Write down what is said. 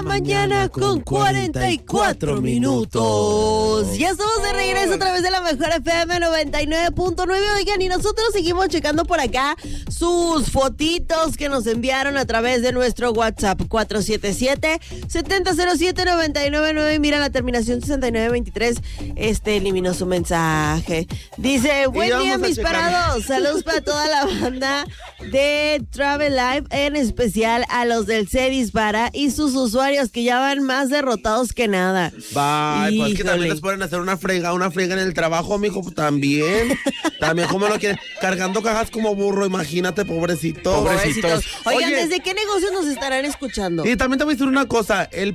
la mañana con 44 minutos. Ya estamos de regreso a través de la mejor FM 99.9. Oigan, y nosotros seguimos checando por acá sus fotitos que nos enviaron a través de nuestro WhatsApp 477-7007-999. Mira, la terminación 6923 eliminó su mensaje. Dice, buen día mis parados. Saludos para toda la banda de Travel Life, en especial a los del Se Dispara y sus usuarios que ya van más derrotados que nada. Bye, pues que también les pueden hacer una friega en el trabajo, mijo, pues también. También, ¿cómo lo quieren? Cargando cajas como burro, imagínate, pobrecitos. Oigan, ¿desde qué negocios nos estarán escuchando? Y también te voy a decir una cosa,